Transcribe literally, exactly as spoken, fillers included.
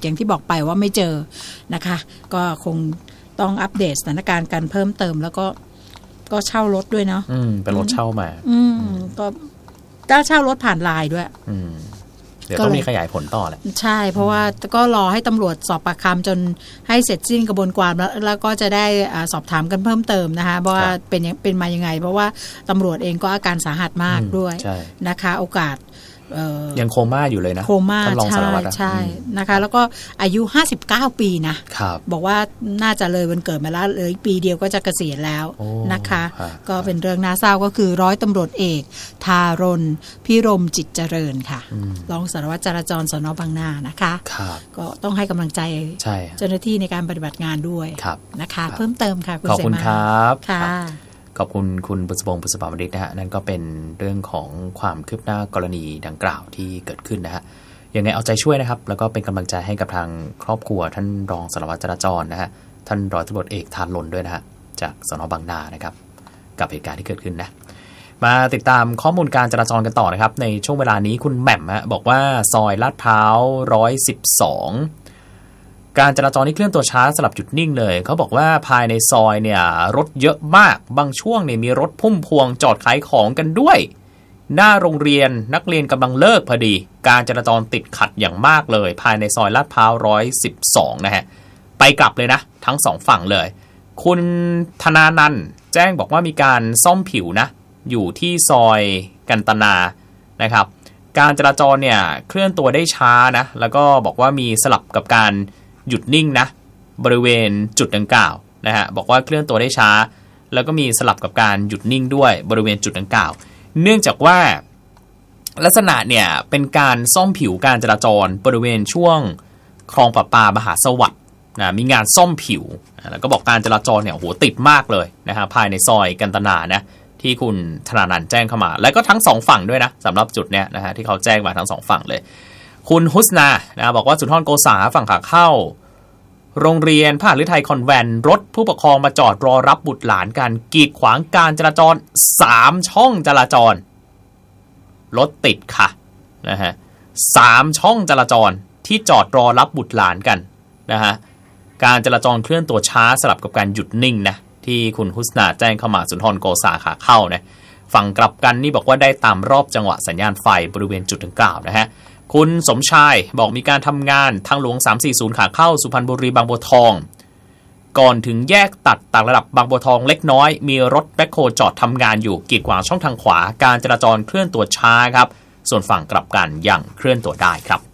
อย่างที่บอกไปว่าไม่เจอนะคะก็คงต้องอัปเดตสถานการณ์กันเพิ่มเติมแล้วก็ก็เช่ารถด้วยเนาะอืมเป็นรถเช่ามาอืมก็ได้เช่ารถผ่านไลน์ด้วยอืมเดี๋ยวต้องมีขยายผลต่อแหละใช่เพราะว่าก็รอให้ตำรวจสอบปากคำจนให้เสร็จสิ้นกระบวนการแล้วแล้วก็จะได้สอบถามกันเพิ่มเติมนะคะว่าเป็นเป็นมายังไงเพราะว่าตำรวจเองก็อาการสาหัสมากด้วยนะคะโอกาสยังโคม่าอยู่เลยนะโคม่าใช่ใช่นะคะแล้วก็อายุห้าสิบเก้าปีนะบอกว่าน่าจะเลยวันเกิดมาแล้วเลยปีเดียวก็จะเกษียณแล้วนะคะก็เป็นเรื่องน่าเศร้าก็คือร้อยตำรวจเอกธารณพิรมจิตเจริญค่ะรองสารวัตรจราจรสน.บางนานะคะก็ต้องให้กำลังใจเจ้าหน้าที่ในการปฏิบัติงานด้วยนะคะเพิ่มเติมค่ะคุณเสมาขอบคุณครับค่ะขอบคุณคุณบุษบงบุษบาบดิษฐ์นะฮะนั่นก็เป็นเรื่องของความคืบหน้ากรณีดังกล่าวที่เกิดขึ้นนะฮะยังไงเอาใจช่วยนะครับแล้วก็เป็นกำลังใจให้กับทางครอบครัวท่านรองสารวัตรจราจรนะฮะท่านร้อยตำรวจเอกธารณด้วยนะฮะจากสน.บางนานะครับกับเหตุการณ์ที่เกิดขึ้นนะมาติดตามข้อมูลการจราจรกันต่อนะครับในช่วงเวลานี้คุณแหม่มฮะบอกว่าซอยลาดพร้าวหนึ่งร้อยสิบสองการจราจรที่เคลื่อนตัวช้าสลับหยุดนิ่งเลยเขาบอกว่าภายในซอยเนี่ยรถเยอะมากบางช่วงเนี่ยมีรถพุ่มพวงจอดขายของกันด้วยหน้าโรงเรียนนักเรียนกำลังเลิกพอดีการจราจรติดขัดอย่างมากเลยภายในซอยลาดพร้าวหนึ่งร้อยสิบสองนะฮะไปกลับเลยนะทั้งสองฝั่งเลยคุณธนานันท์แจ้งบอกว่ามีการซ่อมผิวนะอยู่ที่ซอยกันตนานะครับการจราจรเนี่ยเคลื่อนตัวได้ช้านะแล้วก็บอกว่ามีสลับกับการหยุดนิ่งนะบริเวณจุดดังกล่าวนะฮะบอกว่าเคลื่อนตัวได้ช้าแล้วก็มีสลับกับการหยุดนิ่งด้วยบริเวณจุดดังกล่าวเนื่องจากว่าลักษณะเนี่ยเป็นการซ่อมผิวการจราจรบริเวณช่วงคลองประปามหาสวัสดิ์นะมีงานซ่อมผิวแล้วก็บอกการจราจรเนี่ยโหติดมากเลยนะฮะภายในซอยกันตนานะที่คุณธนานันท์แจ้งเข้ามาแล้วก็ทั้งสองฝั่งด้วยนะสำหรับจุดเนี้ยนะฮะที่เขาแจ้งมาทั้งสองฝั่งเลยคุณฮุสนานะบอกว่าสุนทรโกษาฝั่งขาเข้าโรงเรียนพหฤทัยคอนแวนต์รถผู้ปกครองมาจอดรอรับบุตรหลานกันกีดขวางการจราจรสามช่องจราจรรถติดค่ะนะฮะสามช่องจราจรที่จอดรอรับบุตรหลานกันนะฮะการจราจรเคลื่อนตัวช้าสลับกับการหยุดนิ่งนะที่คุณฮุสนาแจ้งเข้ามาสุนทรโกษาขาเข้านะฝั่งกลับกันนี่บอกว่าได้ตามรอบจังหวะสัญญาณไฟบริเวณจุดดังกล่าวนะฮะคุณสมชายบอกมีการทำงานทางหลวงสามสี่ศูนย์ขาเข้าสุพรรณบุรีบางบัวทองก่อนถึงแยกตัดต่างระดับบางบัวทองเล็กน้อยมีรถแบ็คโฮจอดทำงานอยู่กีดขวางช่องทางขวาการจราจรเคลื่อนตัวช้าครับส่วนฝั่งกลับกันยังเคลื่อนตัวได้ครับ